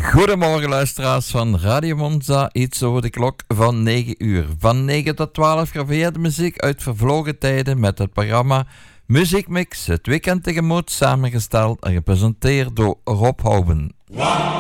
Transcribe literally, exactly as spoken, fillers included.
Goedemorgen luisteraars van Radio Monza, iets over de klok van negen uur. Van negen tot twaalf graveerde muziek uit vervlogen tijden met het programma Muziekmix, het weekend tegemoet, samengesteld en gepresenteerd door Rob Houben.